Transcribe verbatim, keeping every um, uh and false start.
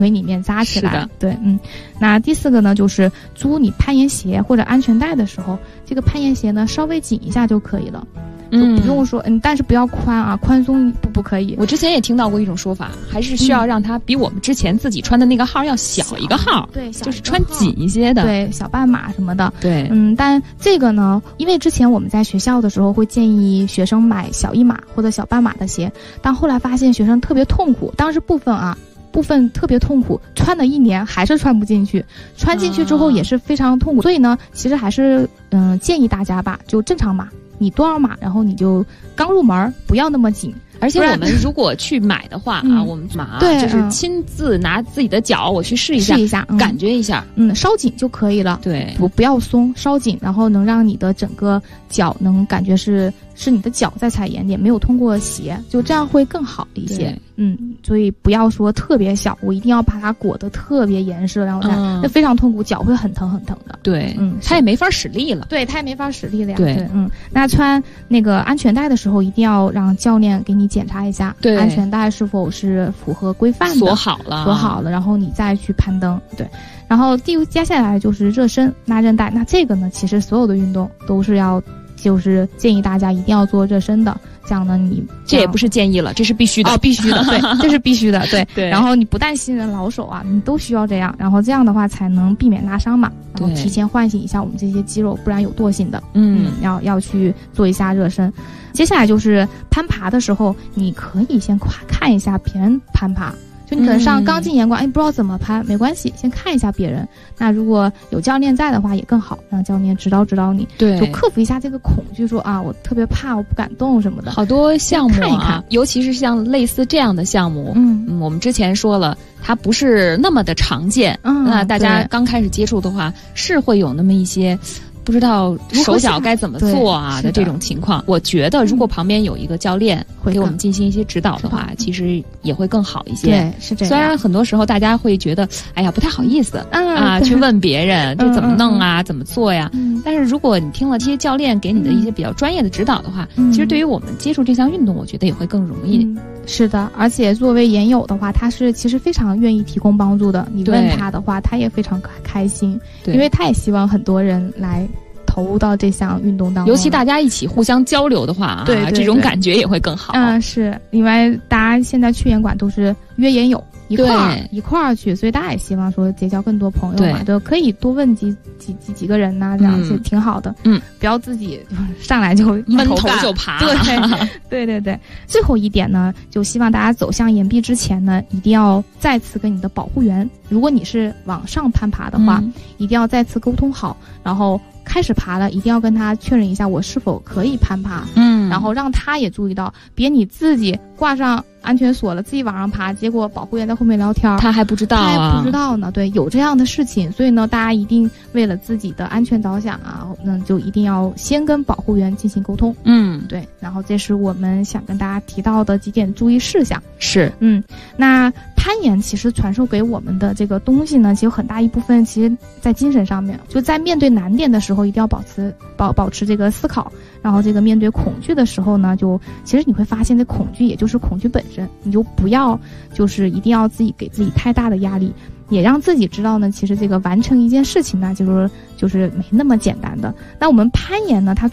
腿里面扎起来。对，嗯。那第四个呢，就是租你攀岩鞋或者安全带的时候，这个攀岩鞋呢稍微紧一下就可以了。就不用说，嗯，但是不要宽啊，宽松不不可以。 我之前也听到过一种说法，还是需要让它比我们之前自己穿的那个号要小一个号， 对， 就是穿紧一些的， 对，小半码什么的， 对， 嗯，但这个呢，因为之前我们在学校的时候会建议学生买小一码或者小半码的鞋，但后来发现学生特别痛苦，当时部分啊。部分特别痛苦，穿了一年还是穿不进去，穿进去之后也是非常痛苦，啊、所以呢，其实还是嗯、呃、建议大家吧，就正常码，你多少码，然后你就刚入门，不要那么紧。 而且我们如果去买的话啊，嗯、我们码对就是亲自拿自己的脚我去试一下， 试一下，嗯、 感觉一下， 嗯，稍紧就可以了。 对， 不不要松，稍紧，然后能让你的整个脚能感觉是是你的脚在踩岩点，没有通过鞋，就这样会更好一些。嗯，所以不要说特别小，我一定要把它裹得特别严实，然后再那、嗯、非常痛苦，脚会很疼很疼的。 对， 嗯， 它也没法使力了。 对，它也没法使力了呀。 对， 对嗯，那穿那个安全带的时候，一定要让教练给你检查一下， 对， 安全带是否是符合规范的， 锁好了， 锁好了，然后你再去攀登。对，然后第接下来就是热身拉韧带，那这个呢，其实所有的运动都是要。就是建议大家一定要做热身的，这样呢你这也不是建议了，这是必须的哦，必须的，对，这是必须的，对对。 然后你不但新人老手啊，你都需要这样，然后这样的话才能避免拉伤嘛，然后提前唤醒一下我们这些肌肉，不然有惰性的，嗯，嗯要要去做一下热身。接下来就是攀爬的时候，你可以先看一下别人攀爬。就你可能上刚进岩馆，哎、嗯，不知道怎么攀，没关系，先看一下别人。那如果有教练在的话，也更好，让教练指导指导你， 对， 就克服一下这个恐惧，说啊，我特别怕，我不敢动什么的。 好多项目啊， 看一看， 尤其是像类似这样的项目，嗯，嗯我们之前说了，它不是那么的常见，嗯，那大家刚开始接触的话，是会有那么一些。不知道手脚该怎么做啊的这种情况，我觉得如果旁边有一个教练给我们进行一些指导的话，其实也会更好一些。 对，是这样。 虽然很多时候大家会觉得，哎呀，不太好意思、嗯、啊，去问别人这怎么弄啊，嗯、怎么做呀、嗯？但是如果你听了这些教练给你的一些比较专业的指导的话，嗯、其实对于我们接触这项运动，我觉得也会更容易。 嗯是的，而且作为研友的话，他是其实非常愿意提供帮助的。你问他的话，他也非常开心，因为他也希望很多人来投入到这项运动当中。 尤其大家一起互相交流的话啊， 对对对， 这种感觉也会更好。 嗯，是因为大家现在去岩馆都是约研友。一块儿一块儿去，所以大家也希望说结交更多朋友嘛，就可以多问几几几几个人呐、啊，这样是挺好的。嗯，不要自己上来就闷头就爬。 对对对对。最后一点呢，就希望大家走向岩壁之前呢，一定要再次跟你的保护员，如果你是往上攀爬的话，嗯、一定要再次沟通好，然后。开始爬了，一定要跟他确认一下我是否可以攀爬，嗯，然后让他也注意到，别你自己挂上安全锁了，自己往上爬，结果保护员在后面聊天， 他还不知道啊， 他还不知道呢，对，有这样的事情，所以呢，大家一定为了自己的安全着想啊，那就一定要先跟保护员进行沟通，嗯，对，然后这是我们想跟大家提到的几点注意事项， 是， 嗯，那。攀岩其实传授给我们的这个东西呢，其实有很大一部分其实在精神上面，就在面对难点的时候，一定要保持保保持这个思考，然后这个面对恐惧的时候呢，就其实你会发现这恐惧也就是恐惧本身，你就不要就是一定要自己给自己太大的压力，也让自己知道呢，其实这个完成一件事情呢，就是就是没那么简单的。那我们攀岩呢，它